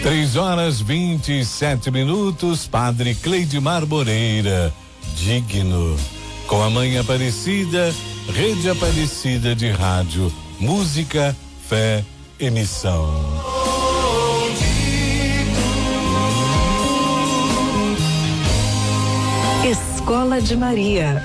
3h27. Padre Cleidimar Moreira, digno. Com a Mãe Aparecida, Rede Aparecida de Rádio, Música, Fé e Missão. Escola de Maria.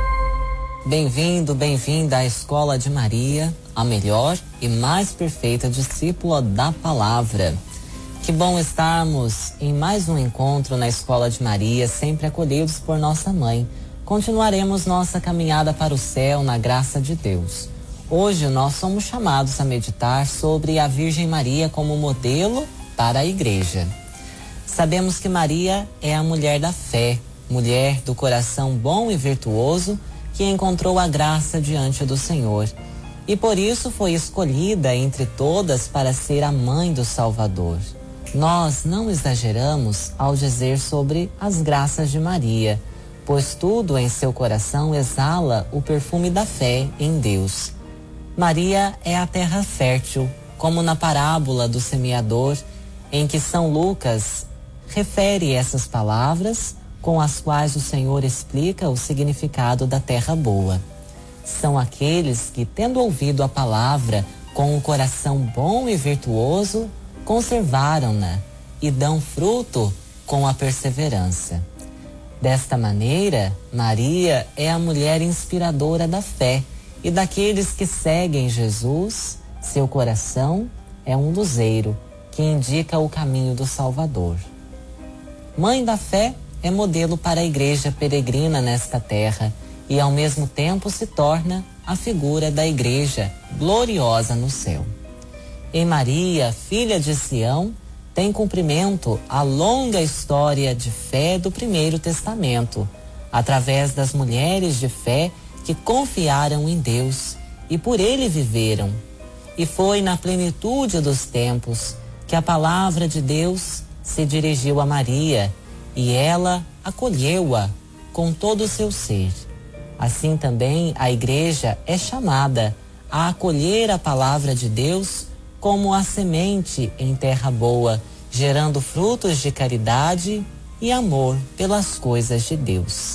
Bem-vindo, bem-vinda à Escola de Maria, a melhor e mais perfeita discípula da palavra. Que bom estarmos em mais um encontro na Escola de Maria, sempre acolhidos por nossa mãe. Continuaremos nossa caminhada para o céu na graça de Deus. Hoje nós somos chamados a meditar sobre a Virgem Maria como modelo para a Igreja. Sabemos que Maria é a mulher da fé, mulher do coração bom e virtuoso, que encontrou a graça diante do Senhor. E por isso foi escolhida entre todas para ser a mãe do Salvador. Nós não exageramos ao dizer sobre as graças de Maria, pois tudo em seu coração exala o perfume da fé em Deus. Maria é a terra fértil, como na parábola do semeador, em que São Lucas refere essas palavras com as quais o Senhor explica o significado da terra boa. São aqueles que, tendo ouvido a palavra com um coração bom e virtuoso, conservaram-na e dão fruto com a perseverança. Desta maneira, Maria é a mulher inspiradora da fé e daqueles que seguem Jesus. Seu coração é um luzeiro que indica o caminho do Salvador. Mãe da fé é modelo para a Igreja peregrina nesta terra e ao mesmo tempo se torna a figura da Igreja gloriosa no céu. Em Maria, filha de Sião, tem cumprimento a longa história de fé do Primeiro Testamento, através das mulheres de fé que confiaram em Deus e por ele viveram. E foi na plenitude dos tempos que a palavra de Deus se dirigiu a Maria, e ela acolheu-a com todo o seu ser. Assim também a Igreja é chamada a acolher a palavra de Deus como a semente em terra boa, gerando frutos de caridade e amor pelas coisas de Deus.